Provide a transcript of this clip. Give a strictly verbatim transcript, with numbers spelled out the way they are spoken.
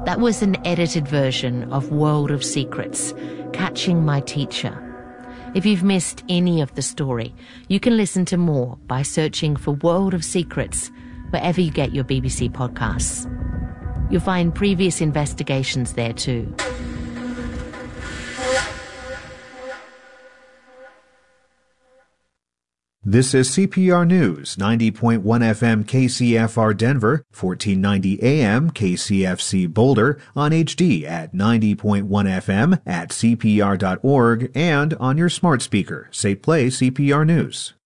That was an edited version of World of Secrets, Catching My Teacher. If you've missed any of the story, you can listen to more by searching for World of Secrets wherever you get your B B C podcasts. You'll find previous investigations there too. This is C P R News, ninety point one F M K C F R Denver, fourteen ninety A M K C F C Boulder, on H D at ninety point one F M, at C P R dot org, and on your smart speaker. Say play C P R News.